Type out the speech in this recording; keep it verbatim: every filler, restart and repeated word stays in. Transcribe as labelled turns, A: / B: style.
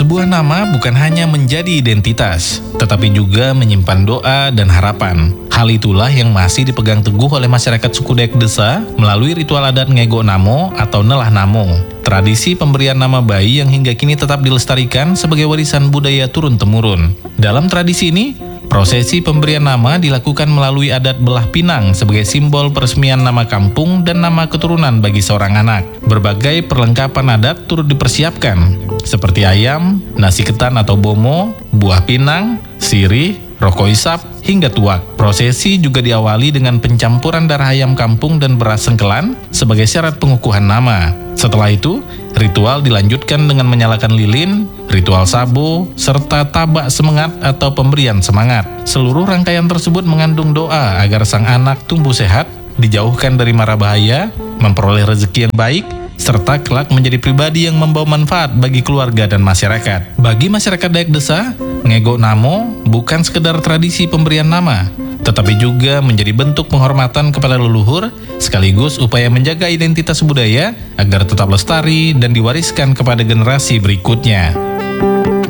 A: Sebuah nama bukan hanya menjadi identitas, tetapi juga menyimpan doa dan harapan. Hal itulah yang masih dipegang teguh oleh masyarakat suku Dayak Desa melalui ritual adat Ngego Namo atau Nelah Namo. Tradisi pemberian nama bayi yang hingga kini tetap dilestarikan sebagai warisan budaya turun-temurun. Dalam tradisi ini, prosesi pemberian nama dilakukan melalui adat belah pinang sebagai simbol peresmian nama kampung dan nama keturunan bagi seorang anak. Berbagai perlengkapan adat turut dipersiapkan, seperti ayam, nasi ketan atau bomo, buah pinang, sirih, rokok isap, hingga tuak. Prosesi juga diawali dengan pencampuran darah ayam kampung dan beras sengkelan sebagai syarat pengukuhan nama. Setelah itu, ritual dilanjutkan dengan menyalakan lilin, ritual sabo, serta tabak semangat atau pemberian semangat. Seluruh rangkaian tersebut mengandung doa agar sang anak tumbuh sehat, dijauhkan dari mara bahaya, memperoleh rezeki yang baik, serta kelak menjadi pribadi yang membawa manfaat bagi keluarga dan masyarakat. Bagi masyarakat Dayak Desa, Ngego Namo bukan sekedar tradisi pemberian nama, tetapi juga menjadi bentuk penghormatan kepada leluhur, sekaligus upaya menjaga identitas budaya agar tetap lestari dan diwariskan kepada generasi berikutnya.